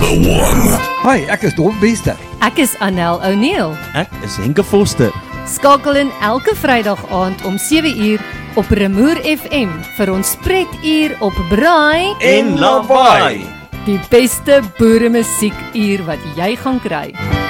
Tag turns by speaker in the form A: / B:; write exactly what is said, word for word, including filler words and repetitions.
A: Number one.
B: Hi, ek is Don Bester.
C: Ek is Anel O'Neill.
D: Ek is Henke Foster.
C: Skakel in elke Vrydag aand om sewe uur op Remoer F M vir ons spretuur op Braai
D: En Lawaai.
C: Die beste boere musiek uur wat jy gaan kry.